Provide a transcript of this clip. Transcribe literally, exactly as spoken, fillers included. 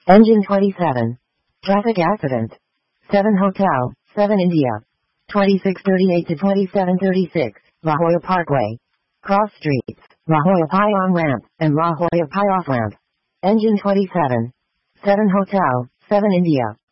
Engine twenty-seven. Traffic accident. seven Hotel, seven India. twenty-six thirty-eight to twenty-seven thirty-six, La Jolla Parkway. Cross streets, La Jolla Pi on-ramp, and La Jolla Pi off-ramp. Engine twenty-seven. seven Hotel, seven India.